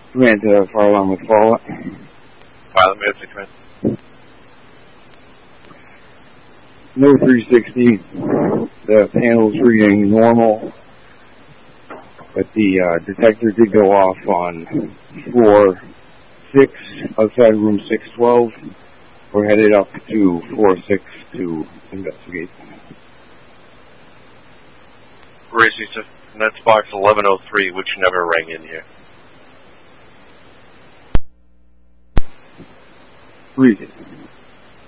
Command to fire alarm with fallout. Pilot Mancy, command. No 360. The panel's reading normal, but the detector did go off on floor 6 outside room 612. We're headed up to floor 6 to investigate. Gracie, sir. And that's box 1103, which never rang in here. Read it.